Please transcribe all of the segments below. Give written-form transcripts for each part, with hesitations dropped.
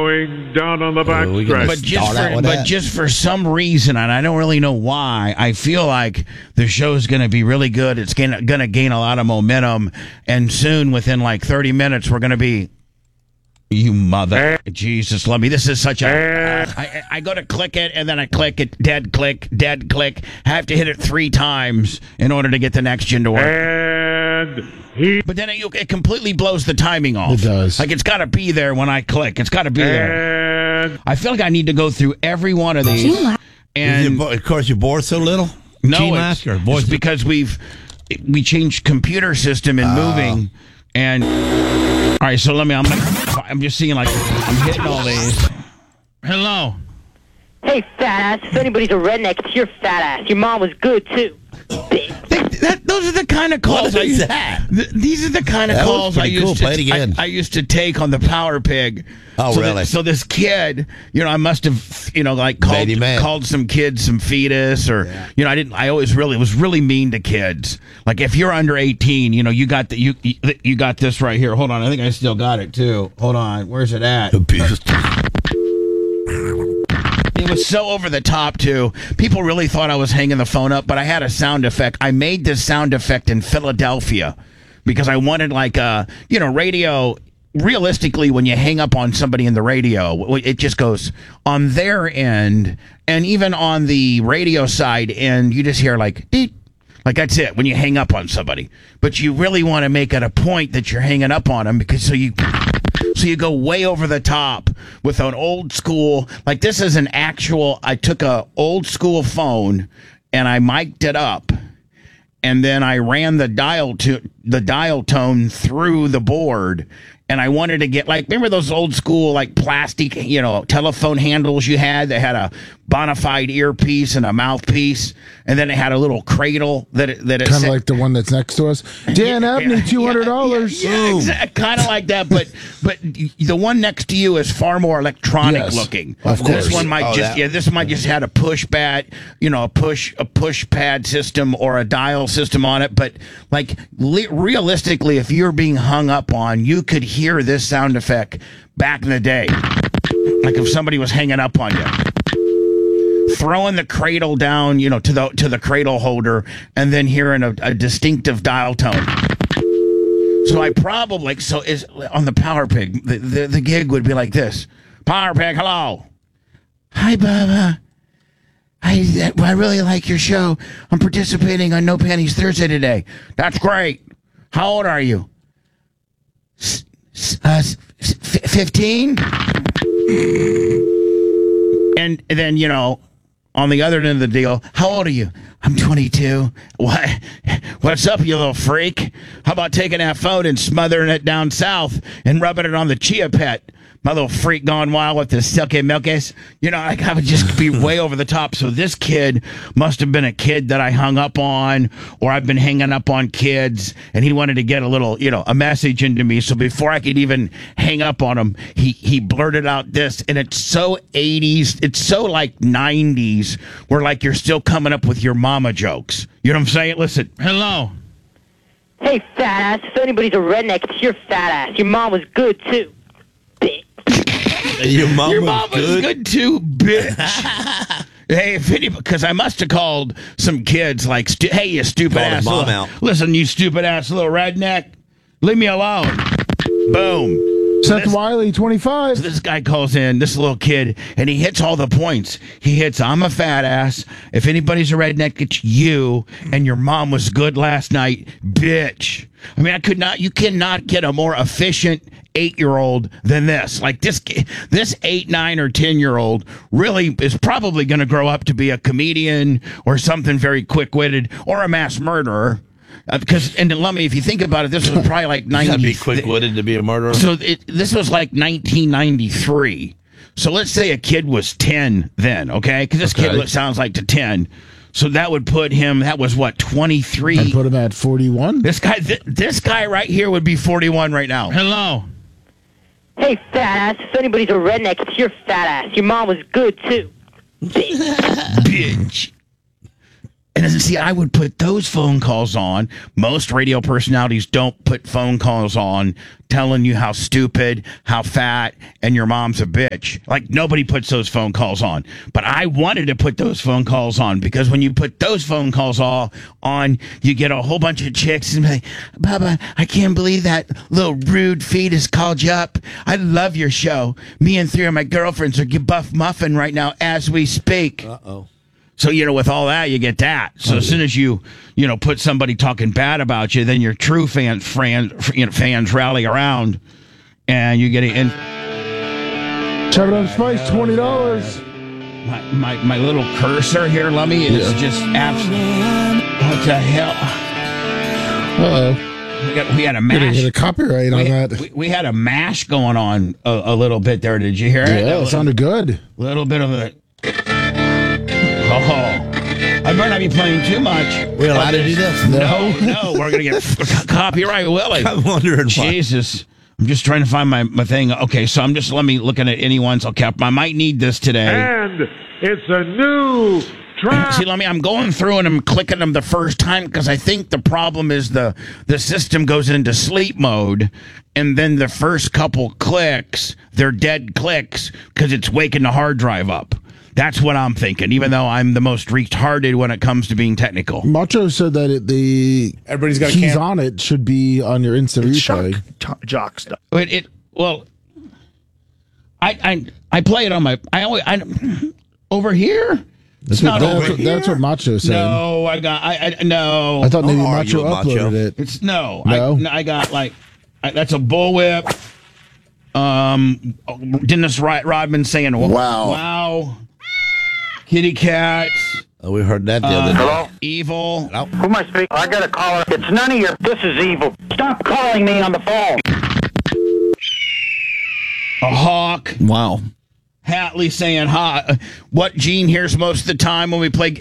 going down on the backstretch. But just for some reason, and I don't really know why, I feel like the show's going to be really good. It's going to gain a lot of momentum, and soon, within like 30 minutes, we're going to be. You mother. Jesus, love me. This is such a... I go to click it, and then I click it. Dead click. I have to hit it 3 times in order to get the next gen to work. But then it completely blows the timing off. It does. Like, it's got to be there when I click. It's got to be there. I feel like I need to go through every one of these. And of course, you're bored so little? No, it's because we changed computer system and moving, and... All right, so I'm just seeing, like, I'm hitting all these. Hello. Hey, fat ass. If anybody's a redneck, it's your fat ass. Your mom was good, too. Those are the kind of calls. What is that? These are the kind of that calls I used Play it again. I used to take on the Power Pig. Oh, really? So this kid, I must have, like called some kids some fetus, or I always was really mean to kids. Like, if you're under 18, you got you got this right here. Hold on, I think I still got it too. Hold on, where's it at? Abused. It was so over the top, too. People really thought I was hanging the phone up, but I had a sound effect. I made this sound effect in Philadelphia because I wanted, radio. Realistically, when you hang up on somebody in the radio, it just goes on their end, and even on the radio side end, you just hear like, deep. Like, that's it when you hang up on somebody. But you really want to make it a point that you're hanging up on them, because so you go way over the top with an old school, like, this is I took a old school phone and I mic'd it up, and then I ran the dial tone through the board. And I wanted to get, remember those old school, plastic, telephone handles you had that had a bona fide earpiece and a mouthpiece, and then it had a little cradle that it kind of like the one that's next to us. Dan Abney, $200. Yeah, kind of like that, but the one next to you is far more electronic looking. Of course. This one might this might just had a push pad, a push pad system or a dial system on it. But realistically, if you're being hung up on, you could hear this sound effect back in the day. Like if somebody was hanging up on you, throwing the cradle down, to the cradle holder, and then hearing a distinctive dial tone. So I probably is on the Power Pig. The gig would be like this: Power Pig, hello. Hi, Bubba. I really like your show. I'm participating on No Panties Thursday today. That's great. How old are you? 15? And then, on the other end of the deal, how old are you? I'm 22. What's up, you little freak? How about taking that phone and smothering it down south and rubbing it on the Chia Pet? My little freak gone wild with the silky milkies. I would just be way over the top. So this kid must have been a kid that I hung up on, or I've been hanging up on kids, and he wanted to get a little, a message into me. So before I could even hang up on him, he blurted out this, and it's so 80s, it's so 90s, where you're still coming up with your mama jokes. You know what I'm saying? Listen, hello. Hey, fat ass. If anybody's a redneck, it's your fat ass. Your mom was good, too. Bitch. Your mom was good too, bitch. Hey, because I must have called some kids hey, you stupid ass listen, you stupid ass little redneck, leave me alone. Boom. Seth Wiley, 25. So this guy calls in, this little kid, and he hits all the points. He hits, I'm a fat ass. If anybody's a redneck, it's you. And your mom was good last night, bitch. I mean, you cannot get a more efficient 8-year-old than this. This 8, 9, or 10-year-old really is probably going to grow up to be a comedian or something very quick-witted or a mass murderer. And Lummy, if you think about it, this was probably 90. You gotta be quick-witted to be a murderer. So this was 1993. So let's say a kid was 10 then, okay? Because this kid sounds like to 10. So that would put him. That was what, 23. And put him at 41. This guy right here would be 41 right now. Hello. Hey, fat ass. If anybody's a redneck, it's your fat ass. Your mom was good too. Bitch. And then, see, I would put those phone calls on. Most radio personalities don't put phone calls on telling you how stupid, how fat, and your mom's a bitch. Like, nobody puts those phone calls on. But I wanted to put those phone calls on because when you put those phone calls all on, you get a whole bunch of chicks and be like, Bubba, I can't believe that little rude fetus called you up. I love your show. Me and 3 of my girlfriends are buff muffin right now as we speak. Uh-oh. So, with all that, you get that. So as soon as you put somebody talking bad about you, then your true fans rally around, and you get it. And Chop it up spice, $20. my little cursor here, Lummy, is just absolute. What the hell? Uh-oh. We had a Gonna mash. get a copyright on that. We had a mash going on a little bit there. Did you hear it? Yeah, it sounded good. A little bit of a. Oh, I might not be playing too much. We allowed to do this? No, we're going to get copyright, Willie. I'm wondering why. Jesus. I'm just trying to find my thing. Okay, so let me looking at anyone's. Okay, I might need this today. And it's a new track. See, I'm going through and I'm clicking them the first time because I think the problem is the system goes into sleep mode, and then the first couple clicks, they're dead clicks because it's waking the hard drive up. That's what I'm thinking, even though I'm the most retarded when it comes to being technical. Macho said that the Everybody's got a keys cam- on it should be on your instant replay. Jock stuff. Well, I play it on my over here. It's not over here. That's what Macho said. No, no. I thought maybe Don't Macho argue, Macho. uploaded it. It's no. No? I got that's a bullwhip. Dennis Rodman saying wow. Kitty cats. Oh, we heard that the other day. Hello? Evil. Who am I speaking? I got a caller. It's none of your. This is evil. Stop calling me on the phone. A hawk. Wow. Hatley saying what Gene hears most of the time when we play.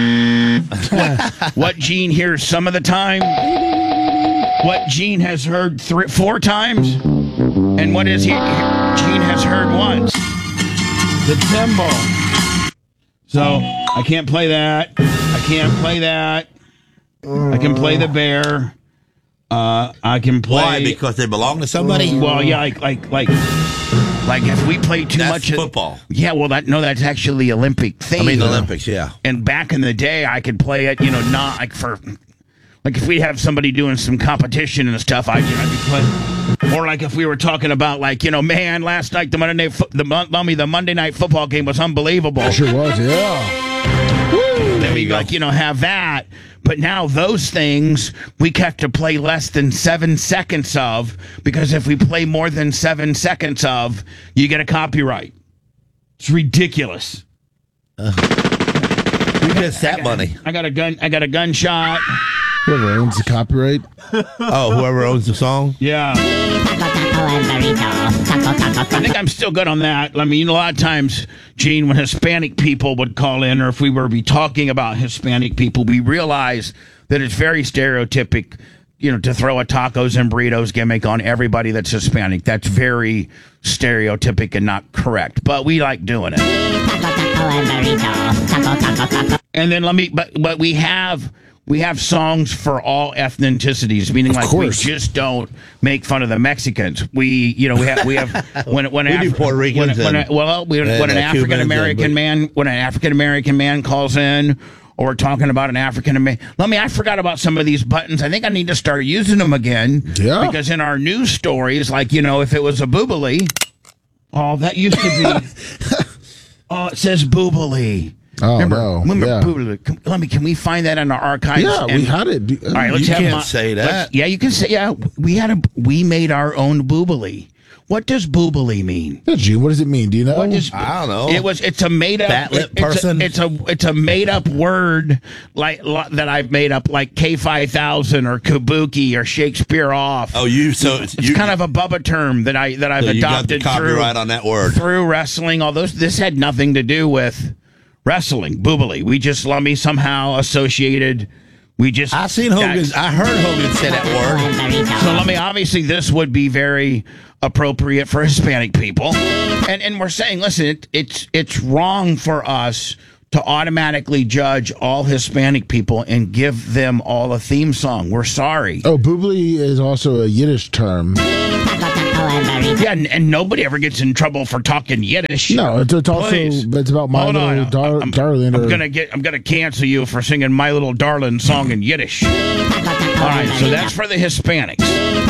What Gene hears some of the time. What Gene has heard 4 times. And what is Gene has heard once. The tempo. So I can't play that. I can't play that. I can play the bear. I can play. Why? Because they belong to somebody? Well, yeah, like if we play too That's much football. Yeah, well, that's actually the Olympic thing. I mean, the Olympics, yeah. And back in the day, I could play it. Not like for. Like if we have somebody doing some competition and stuff, I'd be playing. Or like if we were talking about man, last night the Monday night football game was unbelievable. Sure was, yeah. Woo! Then we have that. But now those things we have to play less than 7 seconds of, because if we play more than 7 seconds of, you get a copyright. It's ridiculous. Who gets that money? I got a gunshot. Whoever owns the copyright. Oh, whoever owns the song? Yeah. I think I'm still good on that. I mean, a lot of times, Gene, when Hispanic people would call in, or if we were talking about Hispanic people, we realize that it's very stereotypic, to throw a tacos and burritos gimmick on everybody that's Hispanic. That's very stereotypic and not correct. But we like doing it. And then but we have songs for all ethnicities, meaning we just don't make fun of the Mexicans. We have when do Puerto Ricans when an African American man calls in, or we're talking about an African American. I forgot about some of these buttons. I think I need to start using them again. Yeah. Because in our news stories, if it was a boobily, that used to be. It says boobily. Oh, Remember yeah. Boobily. Can we find that in our archives? Yeah, we had it. All right, let's You have can't say that. Yeah, you can say. Yeah, we made our own boobily. What does boobily mean? Yeah, Gene, what does it mean? Do you know? I don't know. It's a made up Fat lip person? It's a made up word that I've made up, like K5000 or Kabuki or Shakespeare off. Oh, it's kind of a Bubba term that I've you adopted got the copyright on that word through wrestling. All those. This had nothing to do with wrestling. Boobily. We just somehow associated. I seen Hogan. I heard Hogan say that word. So obviously this would be very appropriate for Hispanic people, and we're saying, listen, it's wrong for us to automatically judge all Hispanic people and give them all a theme song. We're sorry. Oh, boobly is also a Yiddish term. Yeah, and nobody ever gets in trouble for talking Yiddish. No, it's also Please. it's about my Hold little on. darling. I'm gonna cancel you for singing My Little Darling song in Yiddish. All right, so that's for the Hispanics.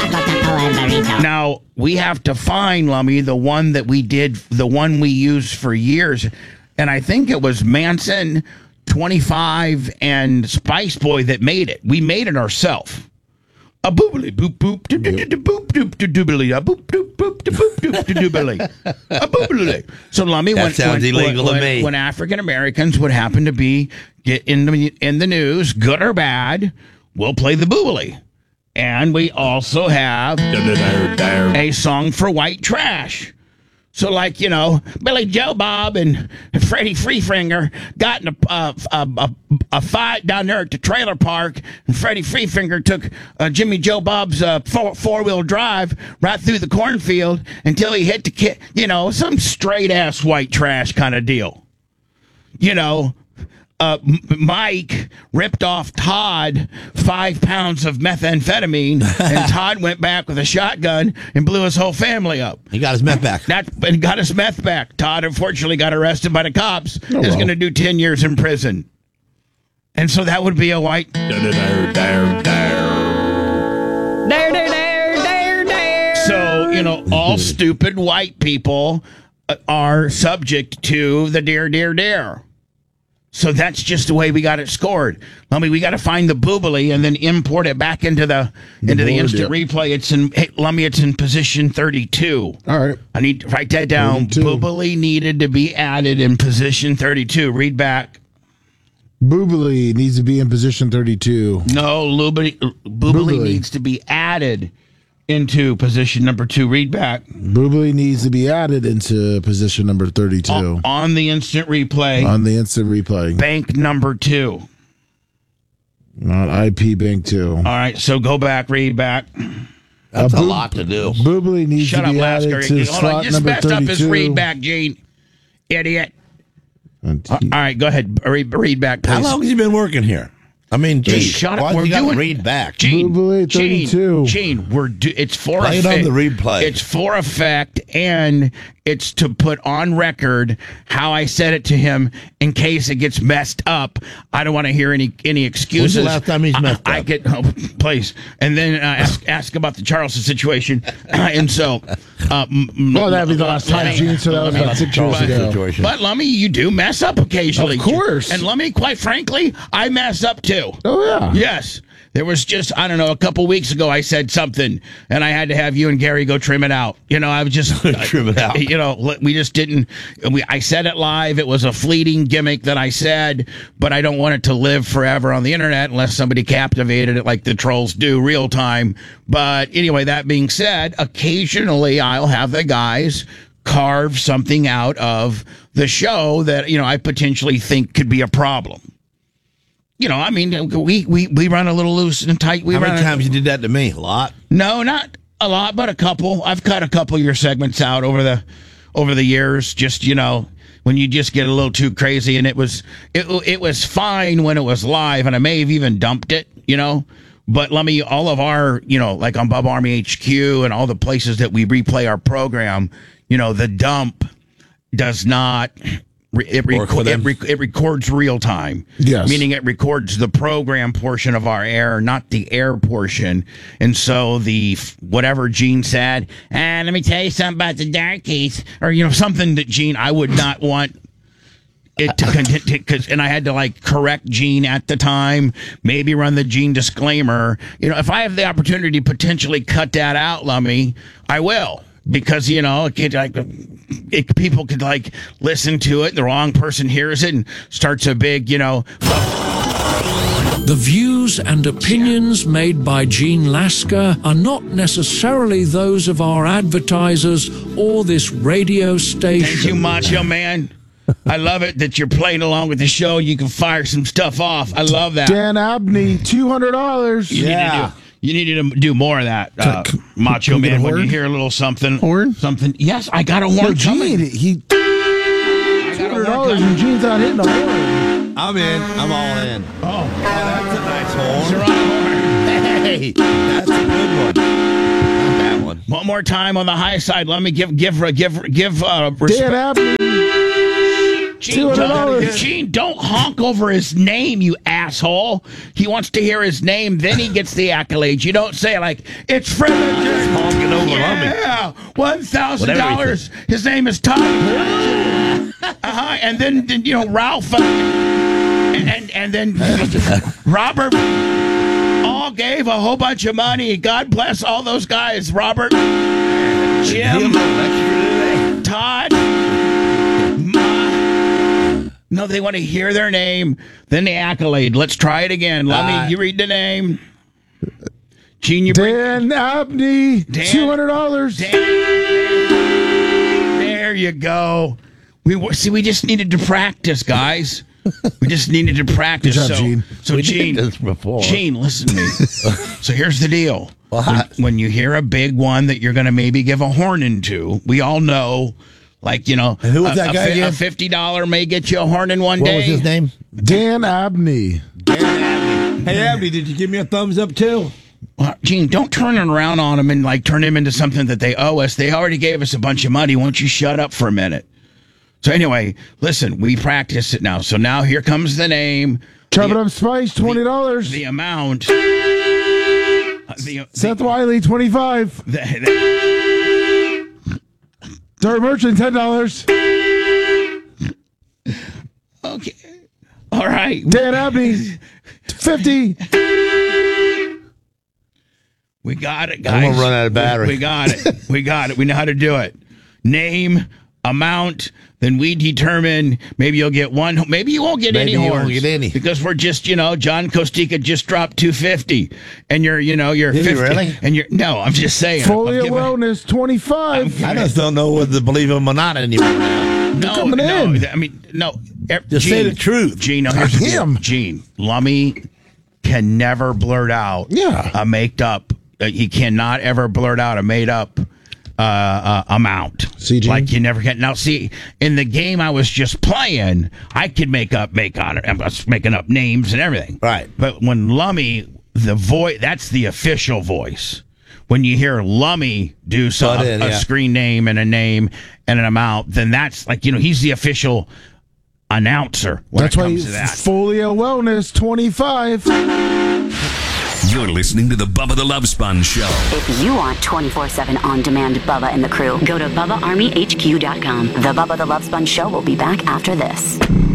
Now we have to find, Lummy, the one we used for years, and I think it was Manson, 25, and Spice Boy that made it. We made it ourselves. A boobily boop boop doop doop boop doop doobly a boop doop boop doop doop doobly a boobly. So Lummy, That sounds illegal to me. When African Americans would happen to get in the news, good or bad, we'll play the boobly. And we also have a song for white trash. So, like, you know, Billy Joe Bob and Freddie Freefinger got in a fight down there at the trailer park, and Freddie Freefinger took Jimmy Joe Bob's four-wheel drive right through the cornfield until he hit some straight-ass white trash kind of deal. You know, Mike ripped off Todd 5 pounds of methamphetamine, and Todd went back with a shotgun and blew his whole family up. He got his meth back. And got his meth back. Todd unfortunately got arrested by the cops. Is going to do 10 years in prison. And so that would be a white. So, you know, all stupid white people are subject to the dare. So that's just the way we got it scored. Lummy, we got to find the boobily and then import it back into the instant replay. It's in position 32. All right. I need to write that down. 32. Boobily needed to be added in position 32. Read back. Boobly needs to be in position 32. No, boobily needs to be added into position number 2. Read back. Boobly needs to be added into position number 32. On the instant replay. On the instant replay. Bank number 2. Not IP Bank 2. All right, so go back, read back. That's a lot to do. Boobly needs Shut to up, be added Lasker. to Hold slot on, you just number messed 32. up his read back, Gene. Idiot. All right, go ahead. Read back, please. How long has he been working here? I mean, geez, shut up. why We're you got to doing read back? Gene, Boobly 32. Gene, it's for Play it effect. on the replay. It's for effect, and it's to put on record how I said it to him in case it gets messed up. I don't want to hear any excuses. When's the last time he's messed up? Please. And then ask about the Charleston situation. And so, Well, that'd be the last time, Gene, so that was about 6 years ago. Situation. But Lummy, you do mess up occasionally. Of course. And Lummy, quite frankly, I mess up too. Oh, yeah. Yes. There was just, I don't know, a couple weeks ago I said something, and I had to have you and Gary go trim it out. You know, I was just... Trim it out. You know, we just didn't... I said it live. It was a fleeting gimmick that I said, but I don't want it to live forever on the internet unless somebody captivated it like the trolls do real time. But anyway, that being said, occasionally I'll have the guys carve something out of the show that, you know, I potentially think could be a problem. You know, I mean, we run a little loose and tight. How many times you did that to me? A lot? No, not a lot, but a couple. I've cut a couple of your segments out over the years. Just, you know, when you just get a little too crazy, and it was fine when it was live, and I may have even dumped it, you know. But let me, all of our, you know, like on Bub Army HQ and all the places that we replay our program, you know, the dump does not. It records real time. Yes. Meaning it records the program portion of our air, not the air portion. And so whatever Gene said, and let me tell you something about the Darkies, or, you know, something that Gene, I would not want it to continue, and I had to like correct Gene at the time, maybe run the Gene disclaimer. You know, if I have the opportunity to potentially cut that out, Lummy, I will. Because, you know, people could like listen to it, the wrong person hears it and starts a big, you know. The views and opinions made by Gene Lasker are not necessarily those of our advertisers or this radio station. Thank you, Macho Man. I love it that you're playing along with the show. You can fire some stuff off. I love that. Dan Abney, $200. Yeah. You need to do more of that, Macho Man. When you hear a little something. Horn? Something. Yes, I got a horn No, coming. Gene, $200 and Gene's not hitting the horn. I'm in. I'm all in. Oh, That's a nice horn. Geronimo. Hey, that's a good one. Not that one. One more time on the high side. Let me give respect. Dan Abney, $200. Gene, don't honk over his name, you asshole. He wants to hear his name, then he gets the accolades. You don't say like, it's Fred. Honking over Yeah, $1,000. His name is Todd. And then Ralph and then Robert all gave a whole bunch of money. God bless all those guys. Robert, Jim, Todd. No, they want to hear their name, then the accolade. Let's try it again. Let me. You read the name. Gene, you bring Dan Abney, $200. There you go. We just needed to practice, guys. We just needed to practice. Good job, Gene. So We Gene, did this before. Gene, listen to me. So here's the deal. What? When you hear a big one that you're going to maybe give a horn into, we all know, like, And who was that guy a again? $50 may get you a horn in one What day. was his name? Dan Abney. Hey, Abby, did you give me a thumbs up too? Well, Gene, don't turn it around on them and like turn him into something that they owe us. They already gave us a bunch of money. Won't you shut up for a minute? So anyway, listen, we practiced it now. So now here comes the name. Chop It Up Spice, $20. The amount. Seth Wiley, $25. Dirt Merchant, $10. Okay. All right. Dan Abney, $50. We got it, guys. I'm gonna run out of battery. We got it. We got it. We know how to do it. Name, amount, then we determine. Maybe you'll get one. Maybe you won't get Maybe any you horns. won't get any. Because we're just, John Kostika just dropped 250, and you're Did 50. he really? And no, I'm just saying. Folio I'm giving- Wellness, $25. I just don't know whether to believe him or not anymore now. No, coming in. I mean, no. Just say the truth. Gene, no, here's the deal. Him. Gene, Lummy can never blurt out a made up. He cannot ever blurt out a made up amount. See, Gene? Like you never can. Now, see, in the game I was just playing, I could make on it. I was making up names and everything. Right. But when Lummy, the voice, that's the official voice. When you hear Lummy do a screen name and a name and an amount, then that's like, he's the official announcer when That's it why comes to that. Folio Wellness, $25. You're listening to the Bubba the Love Sponge Show. If you want 24/7 on-demand Bubba and the crew, go to BubbaArmyHQ.com. The Bubba the Love Sponge Show will be back after this.